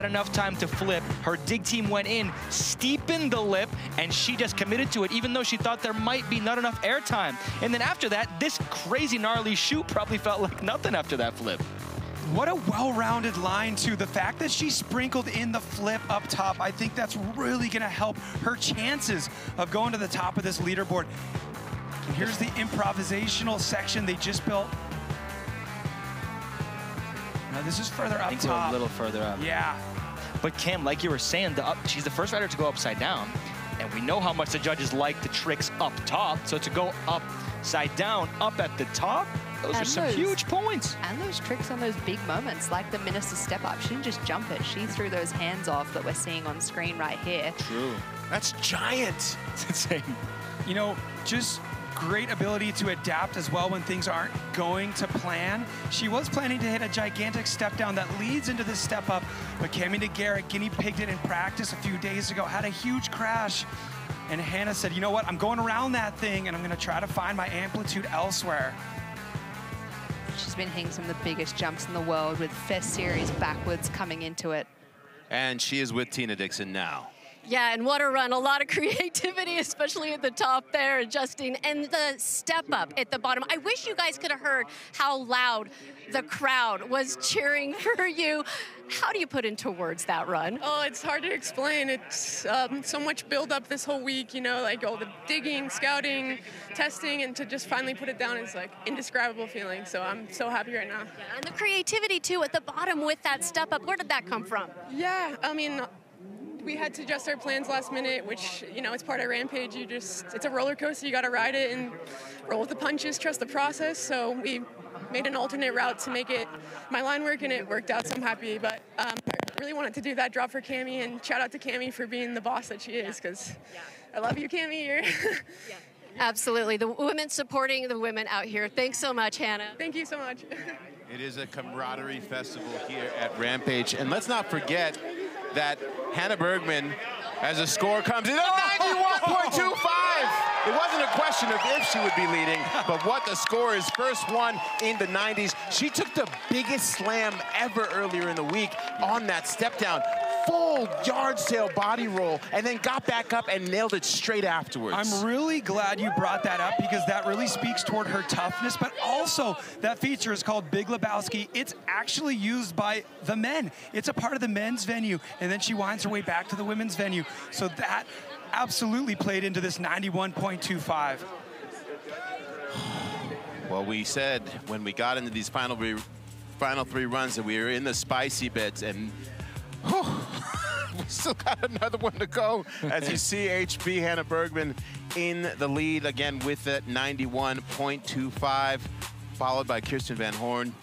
enough time to flip. Her dig team went in, steepened the lip, and she just committed to it, even though she thought there might be not enough airtime. And then after that, this crazy gnarly shoot probably felt like nothing after that flip. What a well-rounded line, too. The fact that she sprinkled in the flip up top, I think that's really going to help her chances of going to the top of this leaderboard. And here's the improvisational section they just built. Now, this is further up top. I think we're a little further up. Yeah. But Cam, like you were saying, she's the first rider to go upside down. And we know how much the judges like the tricks up top. So to go upside down, up at the top, those are some huge points. And those tricks on those big moments, like the Minister step up. She didn't just jump it. She threw those hands off that we're seeing on screen right here. True. That's giant. It's insane. You know, just great ability to adapt as well when things aren't going to plan. She was planning to hit a gigantic step down that leads into this step up, but Cammie DeGarrett guinea pigged it in practice a few days ago, had a huge crash. And Hannah said, you know what, I'm going around that thing and I'm gonna try to find my amplitude elsewhere. She's been hitting some of the biggest jumps in the world with Fest Series backwards coming into it. And she is with Tina Dixon now. Yeah, and what a run. A lot of creativity, especially at the top there, adjusting. And the step up at the bottom. I wish you guys could have heard how loud the crowd was cheering for you. How do you put into words that run? Oh, it's hard to explain. It's so much build up this whole week, you know, like all the digging, scouting, testing, and to just finally put it down is like indescribable feeling. So I'm so happy right now. Yeah, and the creativity too at the bottom with that step up. Where did that come from? Yeah, I mean, we had to adjust our plans last minute, which, you know, it's part of Rampage. It's a roller coaster. You got to ride it and roll with the punches, trust the process. So we made an alternate route to make it my line work, and it worked out, so I'm happy. But I really wanted to do that drop for Cammie, and shout out to Cammie for being the boss that she is, because I love you, Cammie. You're Absolutely. The women supporting the women out here. Thanks so much, Hannah. Thank you so much. It is a camaraderie festival here at Rampage. And let's not forget that Hannah Bergman, as a score comes in, 91.25. It wasn't a question of if she would be leading, but what the score is. First one in the 90s. She took the biggest slam ever earlier in the week on that step down. Full yard sale body roll, and then got back up and nailed it straight afterwards. I'm really glad you brought that up, because that really speaks toward her toughness, but also that feature is called Big Lebowski. It's actually used by the men. It's a part of the men's venue, and then she winds her way back to the women's venue. So that absolutely played into this 91.25. Well, we said when we got into these final three runs that we were in the spicy bits, and we still got another one to go. As you see, HB Hannah Bergman in the lead again with that 91.25, followed by Kirsten Van Horn.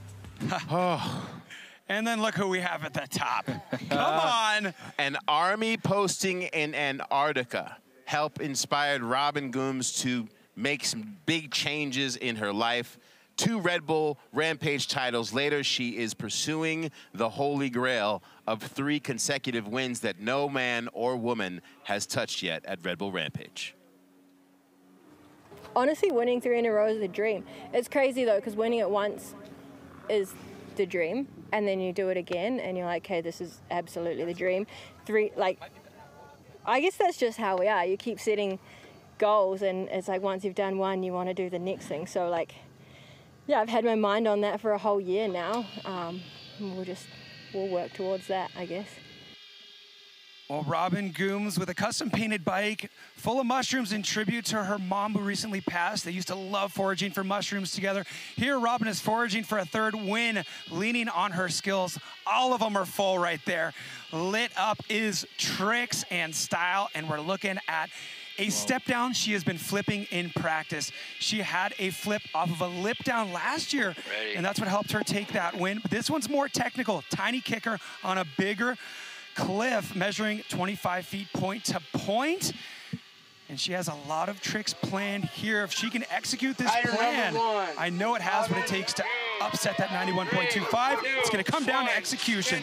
And then look who we have at the top. Come on. An army posting in Antarctica helped inspired Robin Gooms to make some big changes in her life. 2 Red Bull Rampage titles later, she is pursuing the holy grail of 3 consecutive wins that no man or woman has touched yet at Red Bull Rampage. Honestly, winning 3 in a row is the dream. It's crazy though, because winning it once is the dream, and then you do it again and you're like, hey, this is absolutely the dream. 3, like, I guess that's just how we are. You keep setting goals, and it's like once you've done one, you want to do the next thing. So like, yeah, I've had my mind on that for a whole year now. We'll work towards that, I guess. Well, Robin Gooms with a custom painted bike full of mushrooms in tribute to her mom who recently passed. They used to love foraging for mushrooms together. Here, Robin is foraging for a 3rd win, leaning on her skills. All of them are full right there. Lit up is tricks and style, and we're looking at a step down she has been flipping in practice. She had a flip off of a lip down last year, and that's what helped her take that win. But this one's more technical. Tiny kicker on a bigger cliff, measuring 25 feet point to point. And she has a lot of tricks planned here. If she can execute this plan, I know it has what it takes to upset that 91.25. It's gonna come down to execution.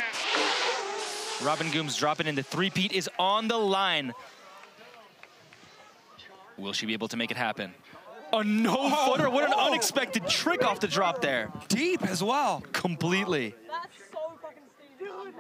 Robin Gooms dropping into 3-peat is on the line. Will she be able to make it happen? A no-footer, what an unexpected trick off the drop there. Deep as well. Completely. That's so fucking steep.